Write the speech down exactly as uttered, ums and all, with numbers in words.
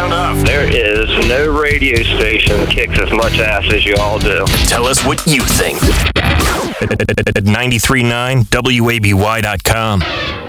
sound off. There is no radio station that kicks as much ass as you all do. Tell us what you think. At ninety-three point nine W A B Y dot com.